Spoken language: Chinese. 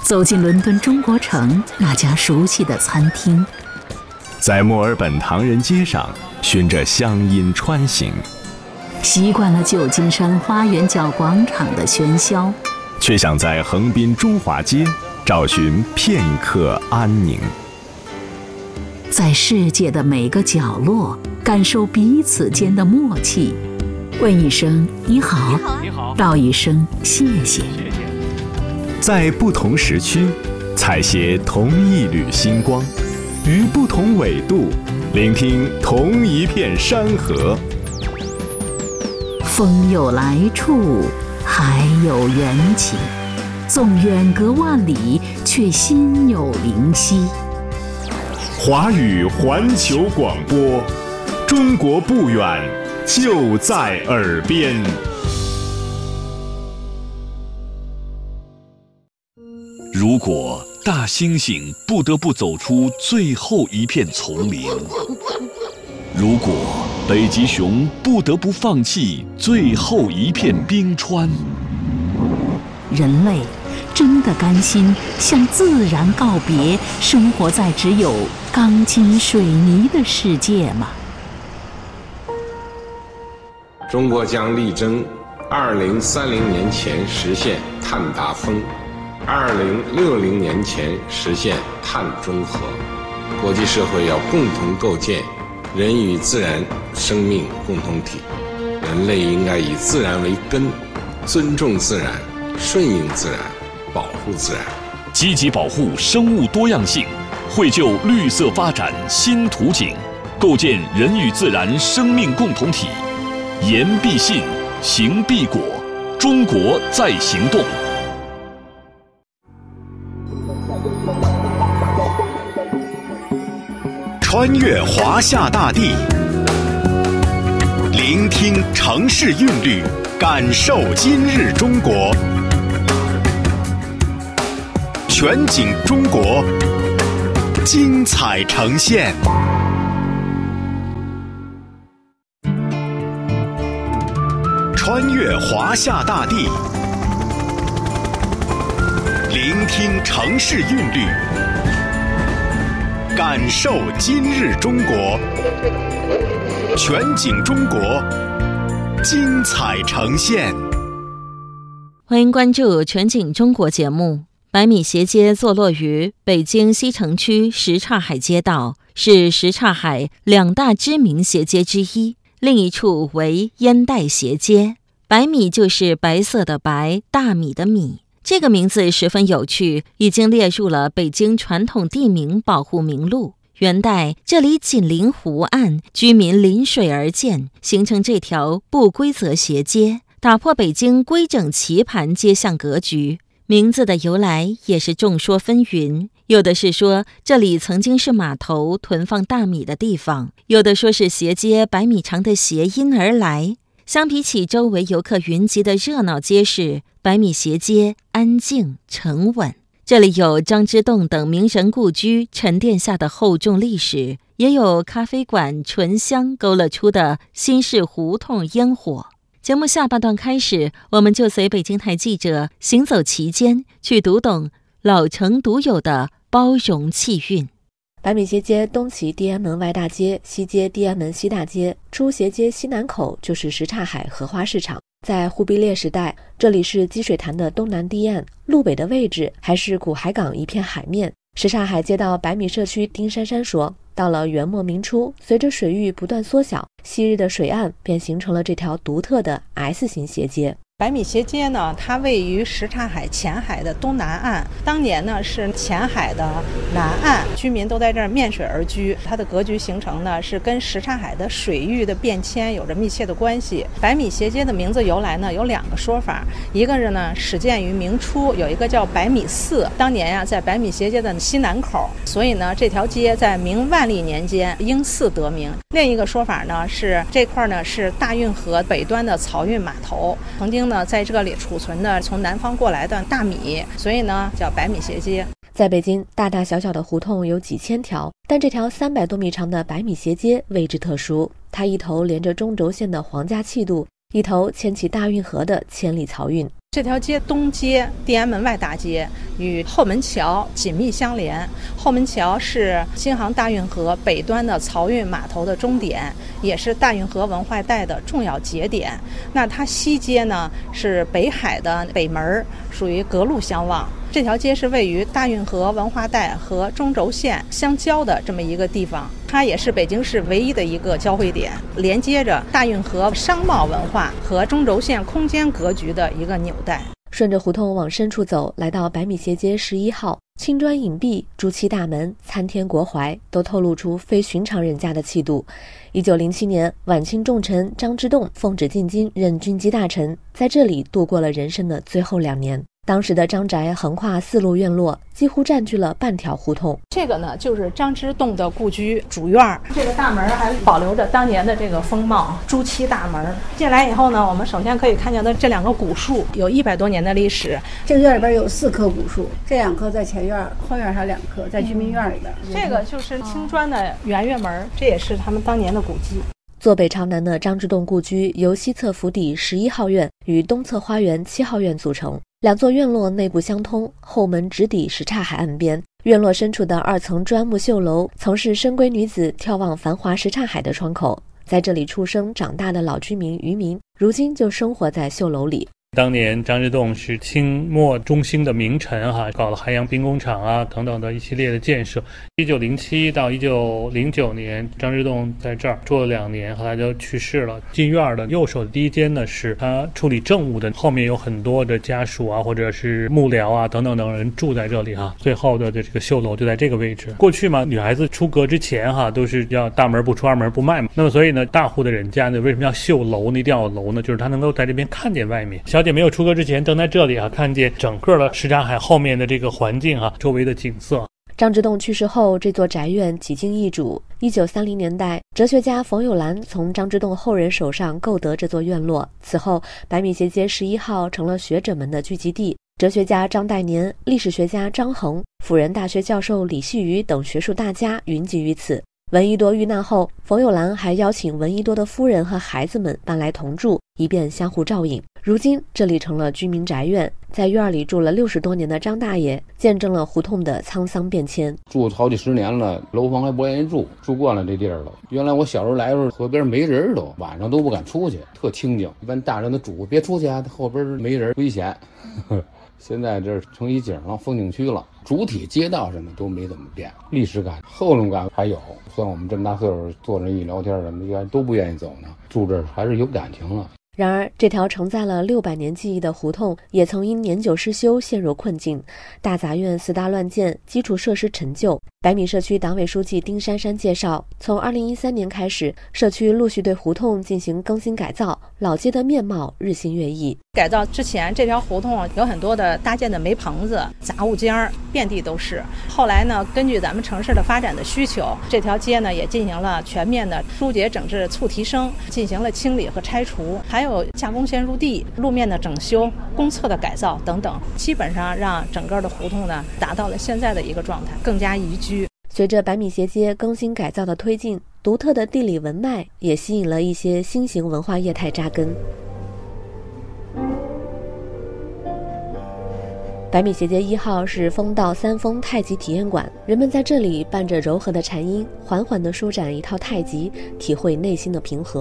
走进伦敦中国城那家熟悉的餐厅， 在墨尔本唐人街上循着乡音穿行， 习惯了旧金山花园角广场的喧嚣， 却想在横滨中华街找寻片刻安宁。 在世界的每个角落感受彼此间的默契，问一声你好，道一声谢谢。 在不同时区采撷同一缕星光，于不同纬度聆听同一片山河。 风有来处，海有缘起，纵远隔万里，却心有灵犀。 华语环球广播，中国不远，就在耳边。 如果大猩猩不得不走出最后一片丛林，如果北极熊不得不放弃最后一片冰川， 人类真的甘心向自然告别，生活在只有钢筋水泥的世界吗？ 中国将力争2030年前实现碳达峰，2060年前实现碳中和。国际社会要共同构建人与自然生命共同体，人类应该以自然为根，尊重自然，顺应自然，保护自然， 积极保护生物多样性，绘就绿色发展新图景，构建人与自然生命共同体。言必信，行必果，中国在行动。 穿越华夏大地，聆听城市韵律，感受今日中国。全景中国，精彩呈现。穿越华夏大地，聆听城市韵律，感受今日中国。全景中国，精彩呈现。 欢迎关注全景中国节目。百米斜街坐落于北京西城区什刹海街道，是什刹海两大知名斜街之一，另一处为烟袋斜街。白米就是白色的白，大米的米。这个名字十分有趣，已经列入了北京传统地名保护名录。元代这里紧邻湖岸，居民临水而建，形成这条不规则斜街，打破北京规整棋盘街巷格局。名字的由来也是众说纷纭，有的是说这里曾经是码头囤放大米的地方，有的说是斜街百米长的谐音而来。相比起周围游客云集的热闹街市，百米斜街安静沉稳。这里有张之洞等名人故居沉淀下的厚重历史，也有咖啡馆醇香勾勒出的新式胡同烟火。节目下半段开始，我们就随北京台记者行走其间，去读懂老城独有的包容气韵。 百米斜街东起地安门外大街，西接地安门西大街，出斜街西南口就是什刹海荷花市场。在忽必烈时代，这里是积水潭的东南堤岸，路北的位置还是古海港一片海面。什刹海街道百米社区丁珊珊说，到了元末明初，随着水域不断缩小，昔日的水岸便形成了这条独特的 S 型斜街。 百米斜街呢，它位于什刹海前海的东南岸，当年呢是前海的南岸，居民都在这儿面水而居。它的格局形成呢，是跟什刹海的水域的变迁有着密切的关系。百米斜街的名字由来呢，有两个说法，一个是呢始建于明初，有一个叫百米寺，当年呀在百米斜街的西南口，所以呢这条街在明万历年间因寺得名。另一个说法呢是这块呢是大运河北端的漕运码头，曾经呢在这里储存的从南方过来的大米，所以呢叫百米斜街。 在北京，大大小小的胡同有几千条，但这条300多米长的百米斜街位置特殊，它一头连着中轴线的皇家气度，一头牵起大运河的千里漕运。 这条街东接地安门外大街，与后门桥紧密相连。后门桥是京杭大运河北端的漕运码头的终点，也是大运河文化带的重要节点。那它西街呢是北海的北门，属于隔路相望。这条街是位于大运河文化带和中轴线相交的这么一个地方，它也是北京市唯一的一个交汇点，连接着大运河商贸文化和中轴线空间格局的一个纽带。 顺着胡同往深处走，来到百米斜街11号，青砖影壁、朱漆大门、参天国槐都透露出非寻常人家的气度。1907年，晚清重臣张之洞奉旨进京任军机大臣，在这里度过了人生的最后2年。当时的张宅横跨4路院落，几乎占据了半条胡同。 这个呢，就是张之洞的故居主院。这个大门还保留着当年的这个风貌，朱漆大门。进来以后呢，我们首先可以看见的这2个古树有100多年的历史。 这个院里边有4棵古树，这2棵在前院，后院还有2棵在居民院里边。 这个就是青砖的圆月门，这也是他们当年的古迹。 坐北朝南的张之洞故居由西侧府邸11号院与东侧花园7号院组成，2座院落内部相通，后门直抵什刹海岸边。院落深处的2层砖木绣楼，曾是深闺女子眺望繁华什刹海的窗口。在这里出生长大的老居民渔民，如今就生活在绣楼里。 当年张之洞是清末中兴的名臣搞了海洋兵工厂等等的一系列的建设。1907到1909年，张之洞在这儿住了2年，后来就去世了。进院的右手的第一间呢，是他处理政务的，后面有很多的家属或者是幕僚等等等人住在这里最后的这个绣楼就在这个位置。过去嘛，女孩子出阁之前都是要大门不出二门不迈嘛。那么所以呢，大户的人家呢，为什么要绣楼呢？一定要有楼呢？就是他能够在这边看见外面。小姐没有出阁之前，登在这里看见整个的什刹海后面的这个环境周围的景色。 张之洞去世后，这座宅院几经易主。1930年代，哲学家冯友兰从张之洞后人手上购得这座院落。此后，百米斜街11号成了学者们的聚集地。哲学家张岱年、历史学家张衡、辅仁大学教授李希瑜等学术大家云集于此。闻一多遇难后，冯友兰还邀请闻一多的夫人和孩子们搬来同住，以便相互照应。如今这里成了居民宅院，在院里住了60多年的张大爷，见证了胡同的沧桑变迁。 住好几10年了，楼房还不愿意住惯了这地儿了。原来我小时候来的时候，河边没人，都晚上都不敢出去，特清静。一般大人都嘱咐别出去后边没人危险。现在这成一景了，风景区了，主体街道什么都没怎么变，历史感、厚重感还有。像我们这么大岁数，坐着一聊天什么的，都不愿意走呢。住这儿还是有感情了。 然而，这条承载了600年记忆的胡同，也曾因年久失修陷入困境。大杂院4大乱建，基础设施陈旧。百米社区党委书记丁珊珊介绍，从2013年开始，社区陆续对胡同进行更新改造，老街的面貌日新月异。 改造之前，这条胡同有很多的搭建的煤棚子、杂物间，遍地都是。后来呢，根据咱们城市的发展的需求，这条街呢也进行了全面的疏解整治、促提升，进行了清理和拆除，还有架空线入地、路面的整修、公厕的改造等等，基本上让整个的胡同呢达到了现在的一个状态，更加宜居。 随着百米斜街更新改造的推进，独特的地理文脉也吸引了一些新型文化业态扎根。百米斜街1号是风道3峰太极体验馆，人们在这里伴着柔和的禅音，缓缓地舒展一套太极，体会内心的平和。